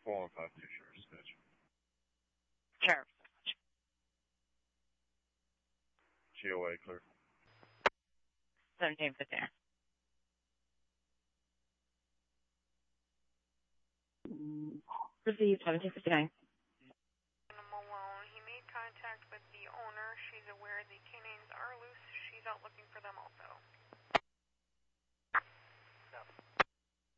4152 Sheriff Dispatch. Sheriff. GOA clear. 1750. Received 1759. Malone, he made contact with the owner. She's aware the canines are loose. She's out looking for them also.